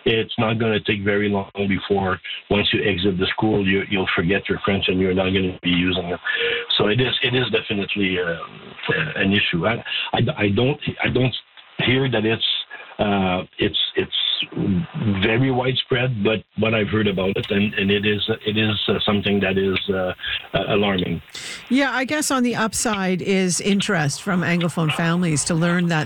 it's not going to take very long before once you exit the school, you'll forget your French and you're not going to be using it. So it is definitely an issue. I don't hear that it's very widespread, but I've heard about it, and it is something that is alarming. Yeah, I guess on the upside is interest from Anglophone families to learn that